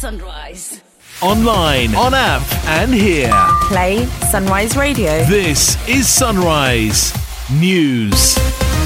Sunrise. Online, on app, and here. Play Sunrise Radio. This is Sunrise News.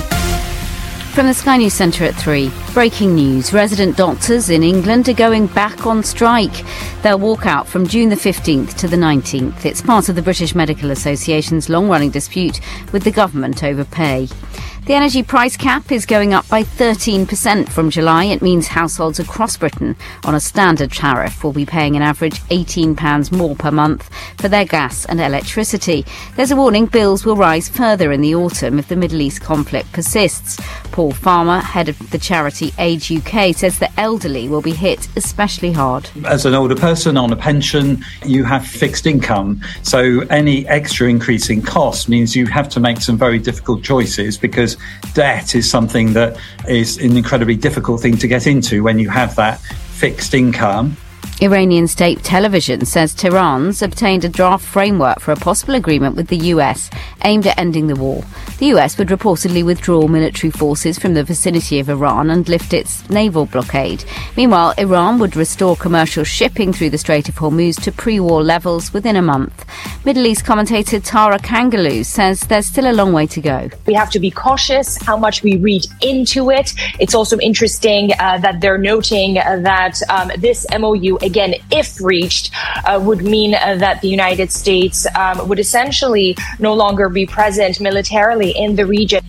From the Sky News Centre at 3. Breaking news. Resident doctors in England are going back on strike. They'll walk out from June the 15th to the 19th. It's part of the British Medical Association's long-running dispute with the government over pay. The energy price cap is going up by 13% from July. It means households across Britain on a standard tariff will be paying an average £18 more per month for their gas and electricity. There's a warning bills will rise further in the autumn if the Middle East conflict persists. Paul Farmer, head of the charity Age UK, says the elderly will be hit especially hard. As an older person on a pension, you have fixed income. So any extra increase in cost means you have to make some very difficult choices, because debt is something that is an incredibly difficult thing to get into when you have that fixed income. Iranian state television says Tehran's obtained a draft framework for a possible agreement with the US aimed at ending the war. The US would reportedly withdraw military forces from the vicinity of Iran and lift its naval blockade. Meanwhile, Iran would restore commercial shipping through the Strait of Hormuz to pre-war levels within a month. Middle East commentator Tara Kangaloo says there's still a long way to go. We have to be cautious how much we read into it. It's also interesting that they're noting that this MOU, again, if reached, would mean that the United States would essentially no longer be present militarily in the region.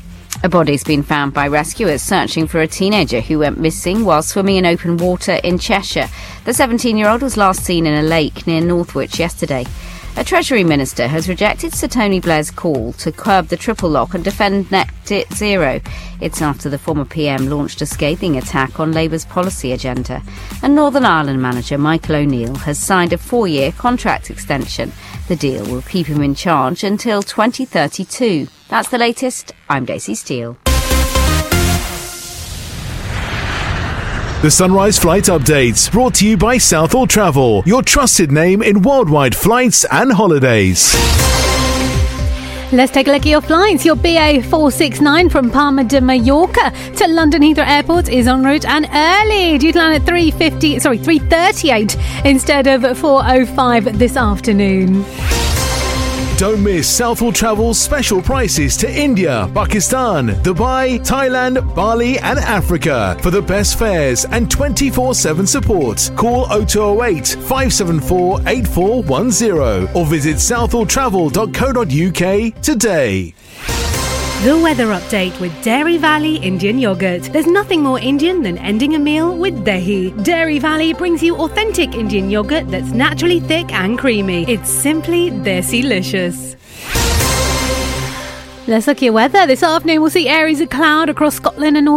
A body's been found by rescuers searching for a teenager who went missing while swimming in open water in Cheshire. The 17-year-old was last seen in a lake near Northwich yesterday. A Treasury Minister has rejected Sir Tony Blair's call to curb the triple lock and defend net zero. It's after the former PM launched a scathing attack on Labour's policy agenda. And Northern Ireland manager Michael O'Neill has signed a 4-year contract extension. The deal will keep him in charge until 2032. That's the latest. I'm Daisy Steele. The Sunrise Flight Update, brought to you by Southall Travel, your trusted name in worldwide flights and holidays. Let's take a look at your flights. Your BA 469 from Palma de Mallorca to London Heathrow Airport is en route and early. Due to land at 3:38 instead of 4:05 this afternoon. Don't miss Southall Travel's special prices to India, Pakistan, Dubai, Thailand, Bali and Africa. For the best fares and 24/7 support, call 0208 574 8410 or visit southalltravel.co.uk today. The weather update with Dairy Valley Indian Yogurt. There's nothing more Indian than ending a meal with dahi. Dairy Valley brings you authentic Indian yogurt that's naturally thick and creamy. It's simply desi-licious. Let's look at your weather. This afternoon we'll see areas of cloud across Scotland and Northern